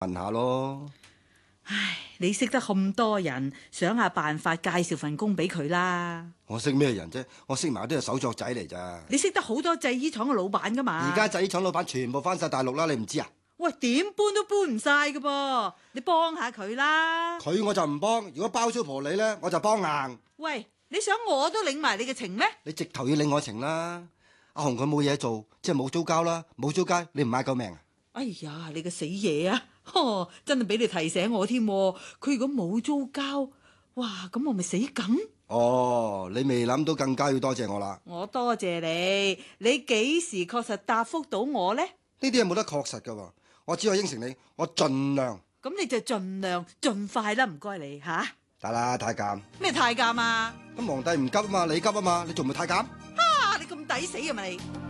問下咯。 唉，你識得咁多人，想下辦法介紹份工俾佢啦。 我識咩人啫？我識埋都係手作仔嚟咋。 你識得好多製衣廠嘅老闆噶嘛？ 而家製衣廠老闆全部翻晒大陸啦，你唔知啊？ 喂，點搬都搬唔晒噶噃，你幫下佢啦。 佢我就唔幫，如果包租婆你咧，我就幫硬。 喂，你想我都領埋你嘅情咩？ 你直頭要領我情啦。阿紅佢冇嘢做，即係冇租交啦，冇租街，你唔買救命啊？ 哎呀，你個死嘢啊！真係俾你提醒我添。佢如果冇租交，哇，咁我咪死梗。 哦，你未諗到，更加要多謝我啦。 我多謝你，你幾時確實答覆到我呢？ 呢啲嘢冇得確實噶喎，我只可以應承你，我盡量。 咁你就盡量盡快啦，唔該你吓。 得啦，太監。 咩太監啊？ 咁皇帝唔急啊嘛，你急啊嘛，你仲唔係太監？ 你咁抵死啊嘛你！